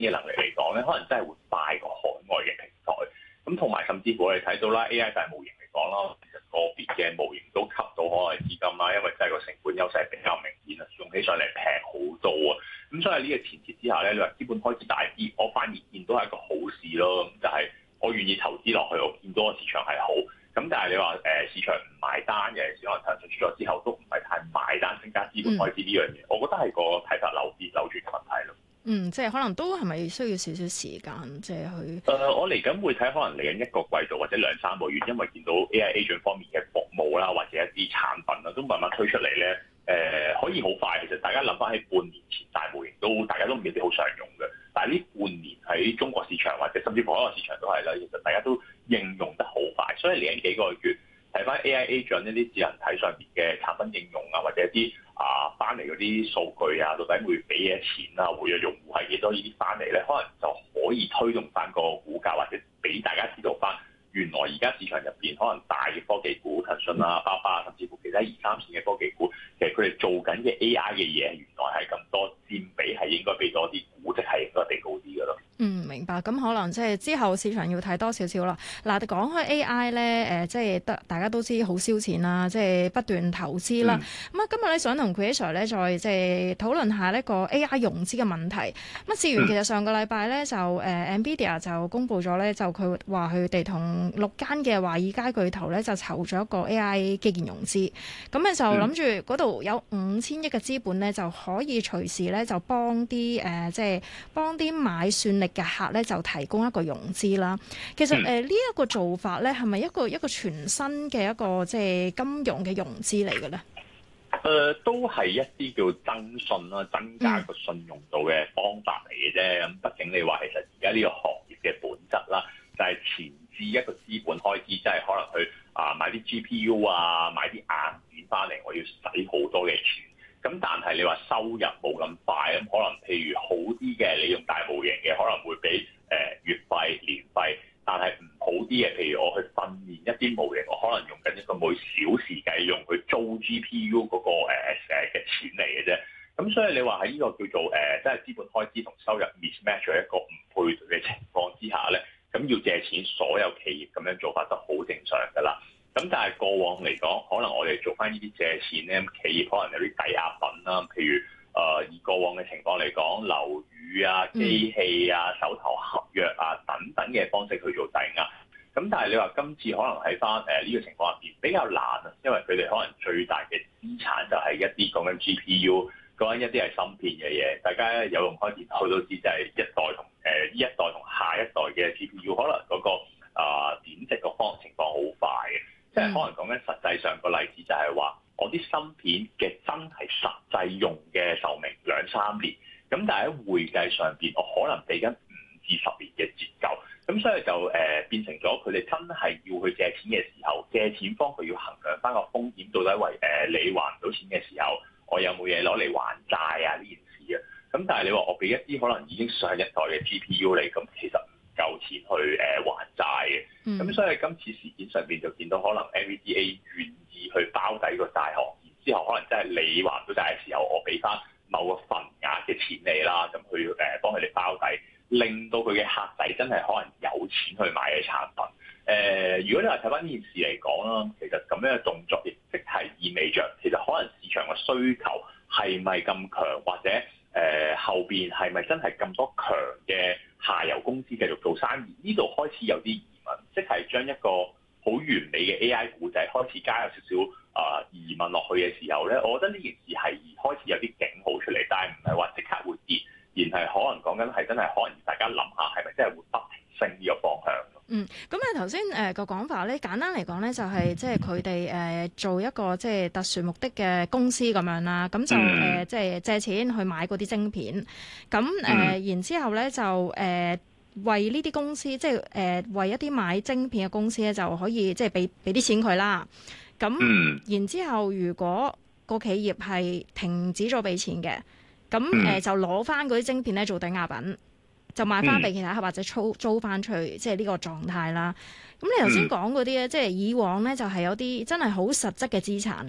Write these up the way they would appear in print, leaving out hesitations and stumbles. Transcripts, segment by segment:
嘅能力嚟講咧，可能真係會快過海外嘅平台。咁同埋甚至乎我哋睇到啦，AI 大模型嚟講啦，其實個別嘅模型都吸到海外資金啦，因為真係個成本優勢比較明顯啊，用起上嚟平好多啊。咁所以呢個前提之下咧，你話資本開支大啲，我反而見到係一個好事咯。咁就係我願意投資落去，我見到個市場係好。咁但係你話市場唔買單嘅，可能騰訊出咗之後都唔係太買單增加資本開支呢樣嘢，我覺得係個睇法扭轉嘅問題咯。 即係可能都係咪需要少少時間，即係去？ 我嚟緊會睇，可能嚟緊一個季度或者2-3個月，因為見到 AI agent 方面嘅服務啦，或者一啲產品啦，都慢慢推出嚟咧。可以好快。其實大家諗翻起半年前大模型大家都未必好常用嘅，但係呢半年喺中國市場或者甚至乎海外市場都係啦，其實大家都應用得好快。所以嚟緊幾個月睇翻 AI agent 一啲智能體上邊嘅產品應用啊，或者一啲翻嚟嗰啲數據啊，到底會俾幾多錢啊，活躍用戶係幾多呢啲翻嚟咧，可能就可以推動翻個股價，或者俾大家知道翻原來而家市場入邊可能大嘅科技股，騰訊啊、巴巴甚至乎其他2、3線嘅科技股，其實佢哋做緊嘅 AI 嘅嘢，原來係咁多，佔比係應該俾多啲，估值係應該俾高啲嘅咯。 明白。咁可能即係之後市場要睇多少少啦。嗱，講開 AI 咧，即係大家都知好燒錢啦，即係不斷投資啦。咁今日咧想同 Chris 咧再即係討論下呢個 AI 融資嘅問題。事緣其實上個禮拜咧就NVIDIA 就公布咗咧，就佢話佢哋同6間嘅華爾街巨頭咧就籌咗一個 AI 基建融資。咁咧就諗住嗰度有5000億嘅資本咧，就可以隨時咧就幫啲即係幫啲買算力嘅客咧就提供一個融資啦。其實呢一個做法咧係咪一個全新嘅一個即係金融嘅融資嚟嘅咧？ 都係一啲叫增信啦，增加個信用度嘅方法嚟嘅啫。咁畢竟你話其實而家呢個行業嘅本質啦，就係前置一個資本開支，即係可能去買啲 GPU 啊，買啲硬件翻嚟，我要使好多嘅錢。咁但係你話收入冇咁快，咁可能譬如好啲嘅，你用大模型嘅可能會俾月費、年費，但係唔好啲嘅，譬如我去訓練一啲模型，我可能用緊一個每小時計用佢租 GPU 嗰個嘅錢嚟嘅啫。咁所以你話喺呢個叫做即係資本開支同收入 mismatch 一個唔配對嘅情況之下咧，咁要借錢，所有企業咁樣做法都好正常㗎啦。咁但係過往嚟講，可能我哋做翻呢啲借錢咧，企業可能有啲抵押品啦，譬如以過往嘅情況嚟講，樓宇啊、機器啊、手頭合約啊等等嘅方式去做抵押。咁但係你話今次可能喺翻呢個情況入邊比較難啊，因為佢哋可能最大嘅資產就係一啲講緊 GPU，講緊一啲係芯片嘅嘢。大家有用開電腦都知，就係一代同呢一代同下一代嘅 GPU，可能嗰個貶值個情況好快嘅。即係可能講緊實際上個例子就係話，我啲芯片嘅真係實際用嘅壽命2-3年，咁但係喺會計上邊，我可能俾緊5至10年嘅折舊，咁所以就變成咗佢哋真係要去借錢嘅時候，借錢方佢要衡量翻個風險，到底為你還唔到錢嘅時候，我有冇嘢攞嚟還債啊呢件事啊？咁但係你話我俾一啲可能已經上一代嘅 GPU 嚟，咁其實夠錢去還債嘅，咁所以今次事件上邊就見到可能 NVDA 願意去包底個債項，然之後可能真係你還唔到債嘅時候，我俾翻某個份額嘅錢你啦，咁去幫佢哋包底，令到佢嘅客仔真係可能有錢去買嘅產品。如果你話睇翻呢件事嚟講啦，其實咁樣嘅動作亦即係意味着，其實可能市場嘅需求係咪咁強，或者後邊係咪真係咁多強嘅下游公司繼續做生意？呢度開始有啲疑問，即係將一個好完美嘅 AI 故仔開始加入少少疑問落去嘅時候咧，我覺得呢件事係開始有啲警號出嚟，但係唔係話即刻會跌，而係可能講緊係真係可能大家諗下係咪真係會不停升呢個方向。 咁頭先個講法咧，簡單嚟講咧，就係即係佢哋做一個即係特殊目的嘅公司咁樣啦，咁就即係借錢去買嗰啲晶片，咁然之後咧就為呢啲公司，即係為一啲買晶片嘅公司咧，就可以即係俾啲錢佢啦。咁然之後，如果個企業係停止咗俾錢嘅，咁就攞翻嗰啲晶片咧做抵押品。就賣翻俾其他客或者租翻出去，即係呢個狀態啦。咁你頭先講嗰啲咧，即係以往咧就係有啲真係好實質嘅資產啊嘛。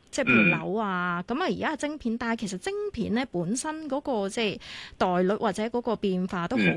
即係譬如樓啊，咁啊而家係晶片，但係其實晶片咧本身嗰個即係代率或者嗰個變化都好